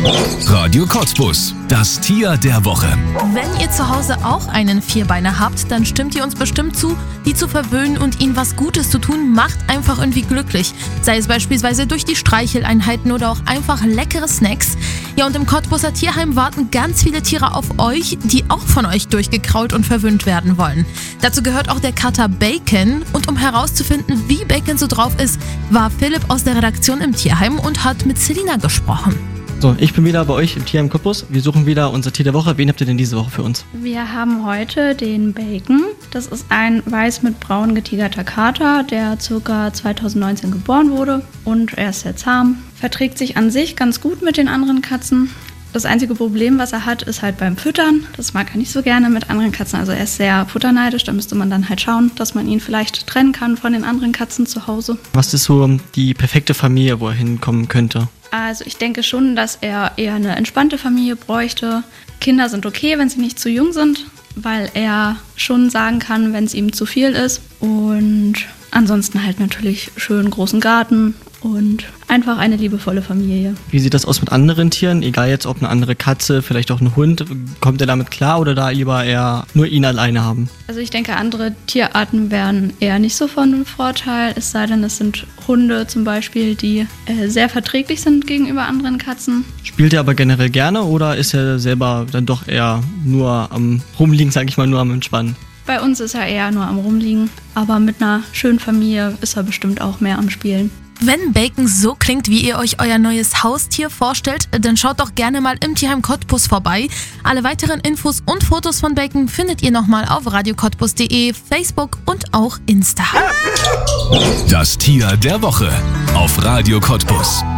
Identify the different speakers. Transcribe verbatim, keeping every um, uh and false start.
Speaker 1: Radio Cottbus, das Tier der Woche.
Speaker 2: Wenn ihr zu Hause auch einen Vierbeiner habt, dann stimmt ihr uns bestimmt zu, die zu verwöhnen und ihnen was Gutes zu tun, macht einfach irgendwie glücklich. Sei es beispielsweise durch die Streicheleinheiten oder auch einfach leckere Snacks. Ja, und im Cottbuser Tierheim warten ganz viele Tiere auf euch, die auch von euch durchgekrault und verwöhnt werden wollen. Dazu gehört auch der Kater Bacon. Und um herauszufinden, wie Bacon so drauf ist, war Philipp aus der Redaktion im Tierheim und hat mit Selina gesprochen.
Speaker 3: So, ich bin wieder bei euch im Tierheim Cottbus. Wir suchen wieder unser Tier der Woche. Wen habt ihr denn diese Woche für uns?
Speaker 4: Wir haben heute den Bacon. Das ist ein weiß mit braun getigerter Kater, der ca. zweitausendneunzehn geboren wurde. Und er ist sehr zahm. Verträgt sich an sich ganz gut mit den anderen Katzen. Das einzige Problem, was er hat, ist halt beim Füttern. Das mag er nicht so gerne mit anderen Katzen. Also er ist sehr futterneidisch. Da müsste man dann halt schauen, dass man ihn vielleicht trennen kann von den anderen Katzen zu Hause.
Speaker 3: Was ist so die perfekte Familie, wo er hinkommen könnte?
Speaker 4: Also ich denke schon, dass er eher eine entspannte Familie bräuchte. Kinder sind okay, wenn sie nicht zu jung sind, weil er schon sagen kann, wenn es ihm zu viel ist. Und ansonsten halt natürlich schön großen Garten und einfach eine liebevolle Familie.
Speaker 3: Wie sieht das aus mit anderen Tieren? Egal jetzt, ob eine andere Katze, vielleicht auch ein Hund. Kommt er damit klar oder da lieber eher nur ihn alleine haben?
Speaker 4: Also ich denke, andere Tierarten wären eher nicht so von Vorteil. Es sei denn, es sind Hunde zum Beispiel, die äh, sehr verträglich sind gegenüber anderen Katzen.
Speaker 3: Spielt er aber generell gerne oder ist er selber dann doch eher nur am Rumliegen, sage ich mal, nur am Entspannen?
Speaker 4: Bei uns ist er eher nur am Rumliegen, aber mit einer schönen Familie ist er bestimmt auch mehr am Spielen.
Speaker 2: Wenn Bacon so klingt, wie ihr euch euer neues Haustier vorstellt, dann schaut doch gerne mal im Tierheim Cottbus vorbei. Alle weiteren Infos und Fotos von Bacon findet ihr nochmal auf radio cottbus punkt de, Facebook und auch Insta.
Speaker 1: Das Tier der Woche auf Radio Cottbus.